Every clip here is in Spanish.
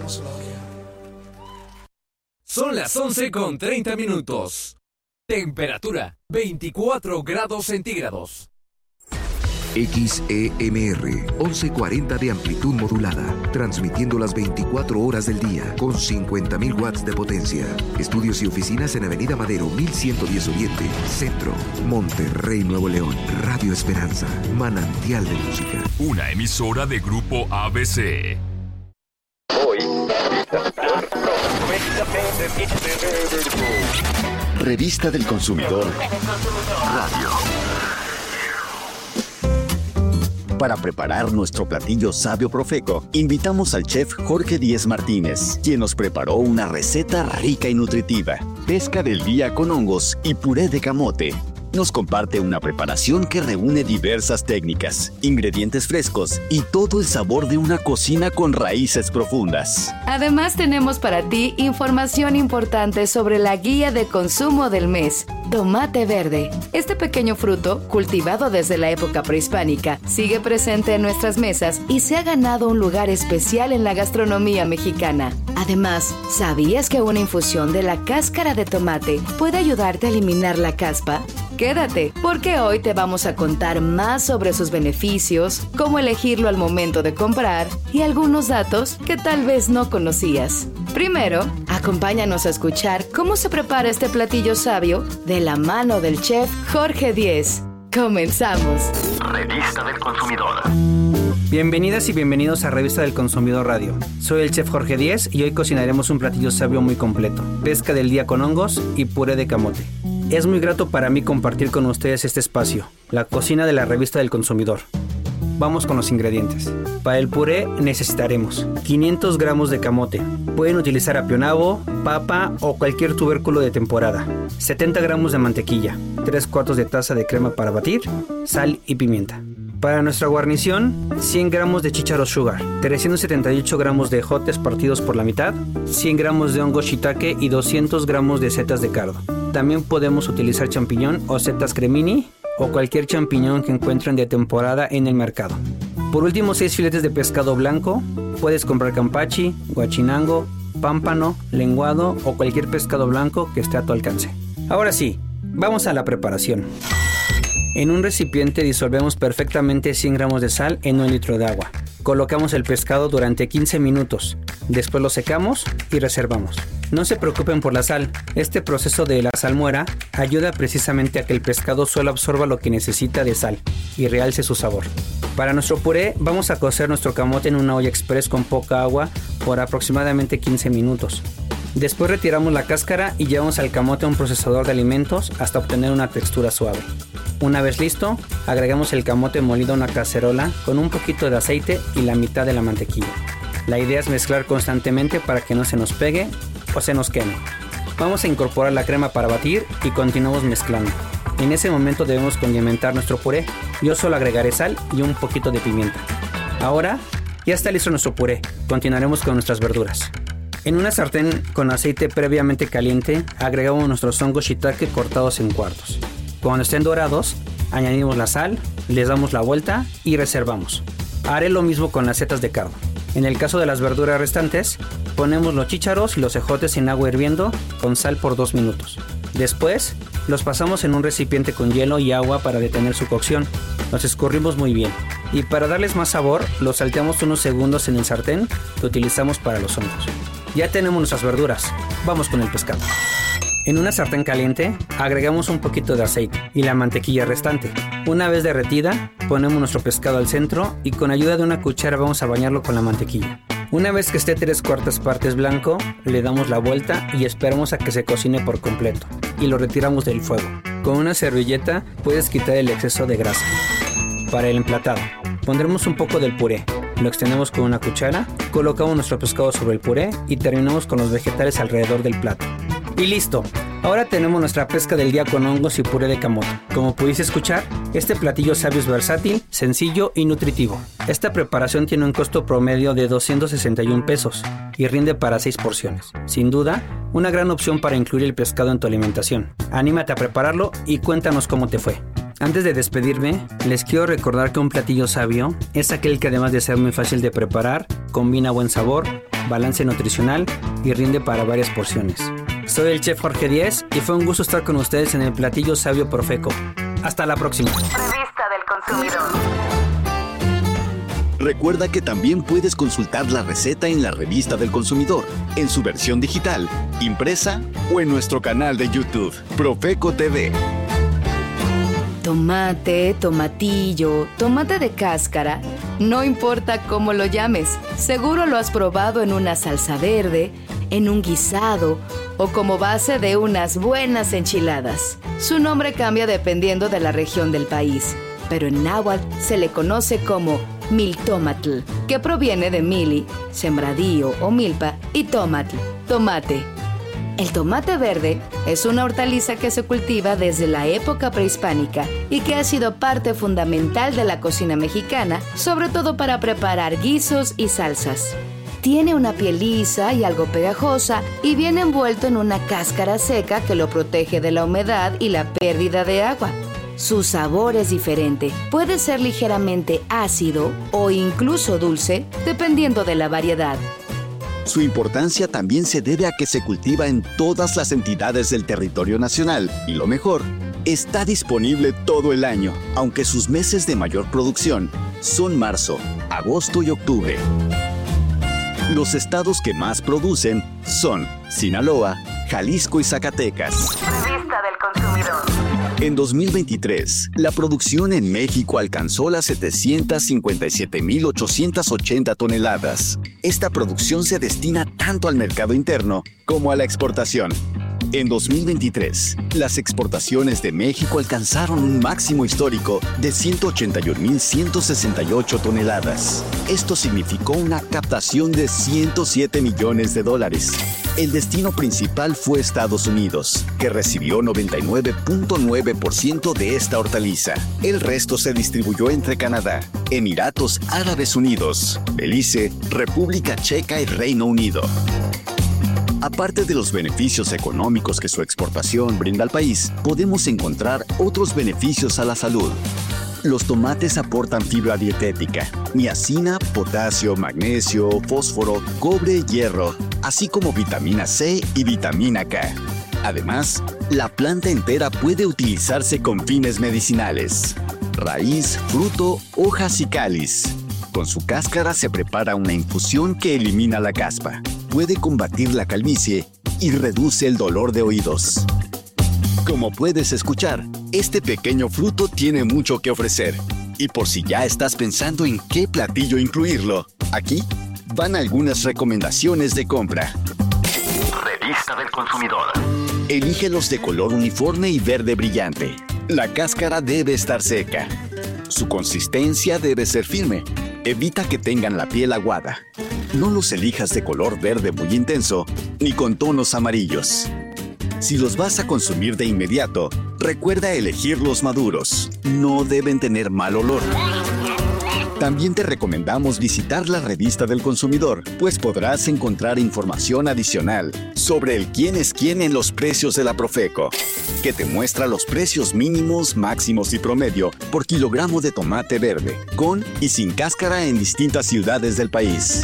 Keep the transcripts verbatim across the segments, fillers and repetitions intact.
Checoslovaquia. Son las once con treinta minutos. Temperatura veinticuatro grados centígrados. X E M R, once cuarenta de amplitud modulada, transmitiendo las veinticuatro horas del día con cincuenta mil watts de potencia. Estudios y oficinas en Avenida Madero mil ciento diez Oriente, Centro, Monterrey, Nuevo León. Radio Esperanza, manantial de música. Una emisora de Grupo A B C. Hoy, Revista del Consumidor Radio. Para preparar nuestro platillo sabio profeco, invitamos al chef Jorge Díez Martínez, quien nos preparó una receta rica y nutritiva: pesca del día con hongos y puré de camote. Nos comparte una preparación que reúne diversas técnicas, ingredientes frescos y todo el sabor de una cocina con raíces profundas. Además, tenemos para ti información importante sobre la guía de consumo del mes. Tomate verde. Este pequeño fruto, cultivado desde la época prehispánica, sigue presente en nuestras mesas y se ha ganado un lugar especial en la gastronomía mexicana. Además, ¿sabías que una infusión de la cáscara de tomate puede ayudarte a eliminar la caspa? Quédate, porque hoy te vamos a contar más sobre sus beneficios, cómo elegirlo al momento de comprar y algunos datos que tal vez no conocías. Primero, acompáñanos a escuchar cómo se prepara este platillo sabio de la mano del chef Jorge Díez. ¡Comenzamos! Revista del Consumidor. Bienvenidas y bienvenidos a Revista del Consumidor Radio. Soy el chef Jorge Díez y hoy cocinaremos un platillo sabio muy completo: pesca del día con hongos y puré de camote. Es muy grato para mí compartir con ustedes este espacio, la cocina de la Revista del Consumidor. Vamos con los ingredientes. Para el puré necesitaremos quinientos gramos de camote. Pueden utilizar apionabo, papa o cualquier tubérculo de temporada. setenta gramos de mantequilla, tres cuartos de taza de crema para batir, sal y pimienta. Para nuestra guarnición, cien gramos de chícharos sugar, trescientos setenta y ocho gramos de ejotes partidos por la mitad, cien gramos de hongo shiitake y doscientos gramos de setas de cardo. También podemos utilizar champiñón o setas cremini o cualquier champiñón que encuentren de temporada en el mercado. Por último, seis filetes de pescado blanco. Puedes comprar campachi, guachinango, pámpano, lenguado o cualquier pescado blanco que esté a tu alcance. Ahora sí, vamos a la preparación. En un recipiente disolvemos perfectamente cien gramos de sal en un litro de agua. Colocamos el pescado durante quince minutos. Después lo secamos y reservamos. No se preocupen por la sal. Este proceso de la salmuera ayuda precisamente a que el pescado solo absorba lo que necesita de sal y realce su sabor. Para nuestro puré vamos a cocer nuestro camote en una olla express con poca agua por aproximadamente quince minutos. Después retiramos la cáscara y llevamos al camote a un procesador de alimentos hasta obtener una textura suave. Una vez listo, agregamos el camote molido a una cacerola con un poquito de aceite y la mitad de la mantequilla. La idea es mezclar constantemente para que no se nos pegue o se nos queme. Vamos a incorporar la crema para batir y continuamos mezclando. En ese momento debemos condimentar nuestro puré. Yo solo agregaré sal y un poquito de pimienta. Ahora ya está listo nuestro puré. Continuaremos con nuestras verduras. En una sartén con aceite previamente caliente, agregamos nuestros hongos shiitake cortados en cuartos. Cuando estén dorados, añadimos la sal, les damos la vuelta y reservamos. Haré lo mismo con las setas de cardo. En el caso de las verduras restantes, ponemos los chícharos y los ejotes en agua hirviendo con sal por dos minutos. Después, los pasamos en un recipiente con hielo y agua para detener su cocción. Los escurrimos muy bien. Y para darles más sabor, los salteamos unos segundos en el sartén que utilizamos para los hongos. Ya tenemos nuestras verduras. Vamos con el pescado. En una sartén caliente, agregamos un poquito de aceite y la mantequilla restante. Una vez derretida, ponemos nuestro pescado al centro y con ayuda de una cuchara vamos a bañarlo con la mantequilla. Una vez que esté tres cuartas partes blanco, le damos la vuelta y esperamos a que se cocine por completo y lo retiramos del fuego. Con una servilleta puedes quitar el exceso de grasa. Para el emplatado, pondremos un poco del puré. Lo extendemos con una cuchara, colocamos nuestro pescado sobre el puré y terminamos con los vegetales alrededor del plato. Y listo. Ahora tenemos nuestra pesca del día con hongos y puré de camote. Como pudiste escuchar, este platillo sabio es versátil, sencillo y nutritivo. Esta preparación tiene un costo promedio de doscientos sesenta y un pesos y rinde para seis porciones. Sin duda, una gran opción para incluir el pescado en tu alimentación. Anímate a prepararlo y cuéntanos cómo te fue. Antes de despedirme, les quiero recordar que un platillo sabio es aquel que, además de ser muy fácil de preparar, combina buen sabor, balance nutricional y rinde para varias porciones. Soy el chef Jorge Díez y fue un gusto estar con ustedes en el platillo sabio Profeco. Hasta la próxima. Revista del Consumidor. Recuerda que también puedes consultar la receta en la Revista del Consumidor, en su versión digital, impresa o en nuestro canal de YouTube, Profeco T V. Tomate, tomatillo, tomate de cáscara, no importa cómo lo llames, seguro lo has probado en una salsa verde, en un guisado o como base de unas buenas enchiladas. Su nombre cambia dependiendo de la región del país, pero en náhuatl se le conoce como miltomatl, que proviene de mili, sembradío o milpa, y tomatl, tomate. El tomate verde es una hortaliza que se cultiva desde la época prehispánica y que ha sido parte fundamental de la cocina mexicana, sobre todo para preparar guisos y salsas. Tiene una piel lisa y algo pegajosa y viene envuelto en una cáscara seca que lo protege de la humedad y la pérdida de agua. Su sabor es diferente, puede ser ligeramente ácido o incluso dulce, dependiendo de la variedad. Su importancia también se debe a que se cultiva en todas las entidades del territorio nacional y, lo mejor, está disponible todo el año, aunque sus meses de mayor producción son marzo, agosto y octubre. Los estados que más producen son Sinaloa, Jalisco y Zacatecas. Revista del Consumidor. En dos mil veintitrés, la producción en México alcanzó las setecientas cincuenta y siete mil ochocientas ochenta toneladas. Esta producción se destina tanto al mercado interno como a la exportación. En dos mil veintitrés, las exportaciones de México alcanzaron un máximo histórico de ciento ochenta y un mil ciento sesenta y ocho toneladas. Esto significó una captación de ciento siete millones de dólares. El destino principal fue Estados Unidos, que recibió noventa y nueve punto nueve por ciento de esta hortaliza. El resto se distribuyó entre Canadá, Emiratos Árabes Unidos, Belice, República Checa y Reino Unido. Aparte de los beneficios económicos que su exportación brinda al país, podemos encontrar otros beneficios a la salud. Los tomates aportan fibra dietética, niacina, potasio, magnesio, fósforo, cobre, hierro, así como vitamina C y vitamina K. Además, la planta entera puede utilizarse con fines medicinales. Raíz, fruto, hojas y cáliz. Con su cáscara se prepara una infusión que elimina la caspa, puede combatir la calvicie y reduce el dolor de oídos. Como puedes escuchar, este pequeño fruto tiene mucho que ofrecer. Y por si ya estás pensando en qué platillo incluirlo, aquí van algunas recomendaciones de compra. Revista del Consumidor. Elígelos de color uniforme y verde brillante. La cáscara debe estar seca. Su consistencia debe ser firme. Evita que tengan la piel aguada. No los elijas de color verde muy intenso, ni con tonos amarillos. Si los vas a consumir de inmediato, recuerda elegir los maduros. No deben tener mal olor. También te recomendamos visitar la Revista del Consumidor, pues podrás encontrar información adicional sobre el quién es quién en los precios de la Profeco, que te muestra los precios mínimos, máximos y promedio por kilogramo de tomate verde, con y sin cáscara en distintas ciudades del país.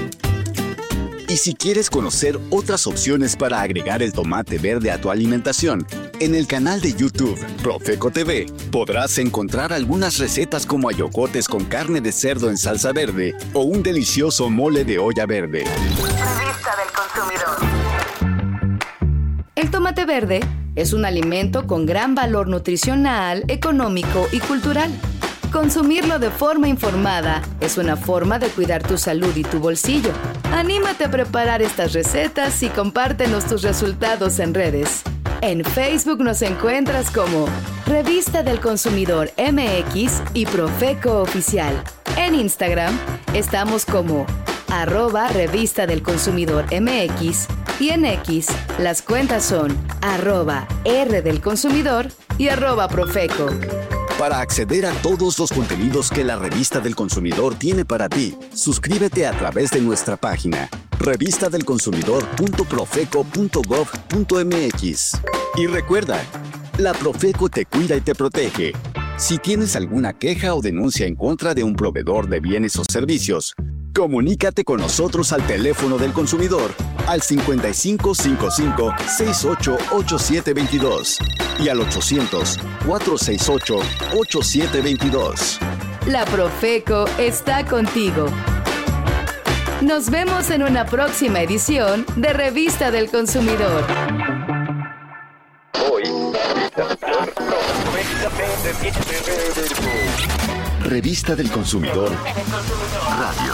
Y si quieres conocer otras opciones para agregar el tomate verde a tu alimentación, en el canal de YouTube Profeco T V podrás encontrar algunas recetas como ayocotes con carne de cerdo en salsa verde o un delicioso mole de olla verde. Revista del Consumidor. El tomate verde es un alimento con gran valor nutricional, económico y cultural. Consumirlo de forma informada es una forma de cuidar tu salud y tu bolsillo. Anímate a preparar estas recetas y compártenos tus resultados en redes. En Facebook nos encuentras como Revista del Consumidor M X y Profeco Oficial. En Instagram estamos como arroba Revista del Consumidor M X y en X las cuentas son arroba R del Consumidor y arroba Profeco. Para acceder a todos los contenidos que la Revista del Consumidor tiene para ti, suscríbete a través de nuestra página revista del consumidor punto profeco punto gov punto m x. Y recuerda, la Profeco te cuida y te protege. Si tienes alguna queja o denuncia en contra de un proveedor de bienes o servicios, comunícate con nosotros al teléfono del consumidor al cincuenta y cinco cincuenta y cinco, sesenta y ocho, ochenta y siete veintidós y al ochocientos, cuatrocientos sesenta y ocho, ochenta y siete veintidós. La Profeco está contigo. Nos vemos en una próxima edición de Revista del Consumidor. Hoy, Revista del Consumidor Radio.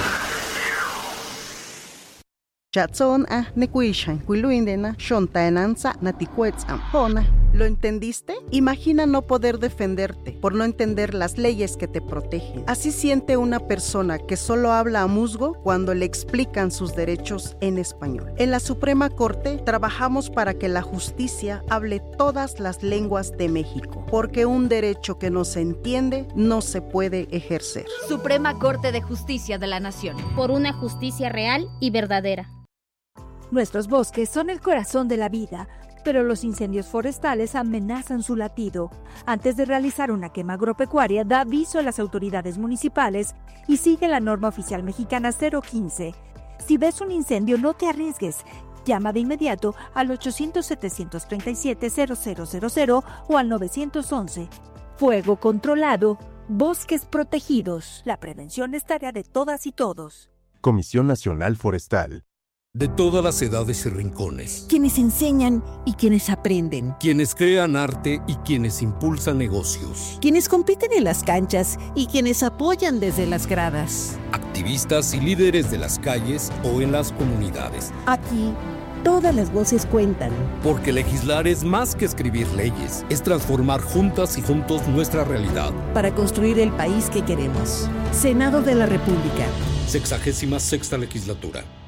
Chatson a nekuishan kuiluindena shontaenanza natikuetzam hona. ¿Lo entendiste? Imagina no poder defenderte por no entender las leyes que te protegen. Así siente una persona que solo habla a musgo cuando le explican sus derechos en español. En la Suprema Corte trabajamos para que la justicia hable todas las lenguas de México, porque un derecho que no se entiende no se puede ejercer. Suprema Corte de Justicia de la Nación. Por una justicia real y verdadera. Nuestros bosques son el corazón de la vida, pero los incendios forestales amenazan su latido. Antes de realizar una quema agropecuaria, da aviso a las autoridades municipales y sigue la norma oficial mexicana cero quince. Si ves un incendio, no te arriesgues. Llama de inmediato al ochocientos, setecientos treinta y siete, cero cero cero cero o al novecientos once. Fuego controlado, bosques protegidos. La prevención es tarea de todas y todos. Comisión Nacional Forestal. De todas las edades y rincones. Quienes enseñan y quienes aprenden. Quienes crean arte y quienes impulsan negocios. Quienes compiten en las canchas y quienes apoyan desde las gradas. Activistas y líderes de las calles o en las comunidades. Aquí, todas las voces cuentan. Porque legislar es más que escribir leyes. Es transformar juntas y juntos nuestra realidad. Para construir el país que queremos. Senado de la República. Sexagésima sexta legislatura.